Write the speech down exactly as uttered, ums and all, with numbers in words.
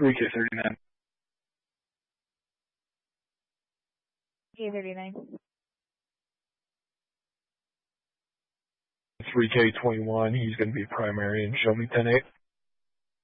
three K thirty-nine. K thirty-nine. three K twenty-one, he's going to be primary, and show me ten eight.